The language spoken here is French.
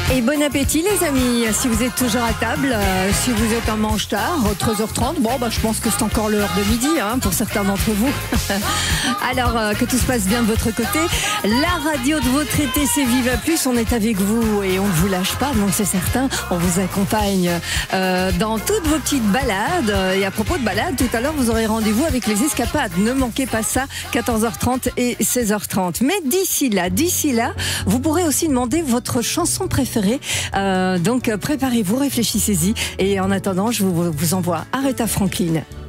Et bon appétit les amis, si vous êtes toujours à table, si vous êtes un mange-tard, 13h30, je pense que c'est encore l'heure de midi pour certains d'entre vous. Alors que tout se passe bien de votre côté, la radio de votre été c'est Viva Plus, on est avec vous et on ne vous lâche pas, donc c'est certain, on vous accompagne dans toutes vos petites balades. Et à propos de balades, tout à l'heure vous aurez rendez-vous avec les escapades, ne manquez pas ça, 14h30 et 16h30. Mais d'ici là, vous pourrez aussi demander votre chanson préférée. Donc préparez-vous, réfléchissez-y et en attendant je vous envoie Aretha Franklin.